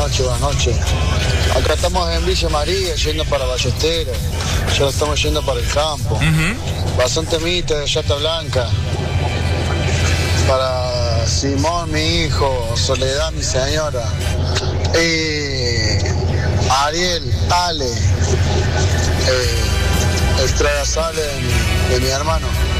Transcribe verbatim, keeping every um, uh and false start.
noches, buenas noches. Acá estamos en Villa María, yendo para Ballesteros. Ya estamos yendo para el campo. Uh-huh. Bastante mita de Yata Blanca. Para Simón, mi hijo. Soledad, mi señora. Y Ariel, Ale. Eh, el tragasal de, de mi hermano.